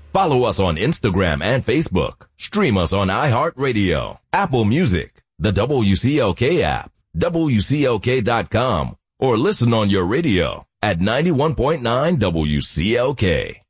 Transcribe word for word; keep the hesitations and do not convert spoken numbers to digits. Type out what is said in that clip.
Follow us on Instagram and Facebook. Stream us on iHeartRadio, Apple Music, the W C L K app, W C L K dot com, or listen on your radio at ninety-one point nine W C L K.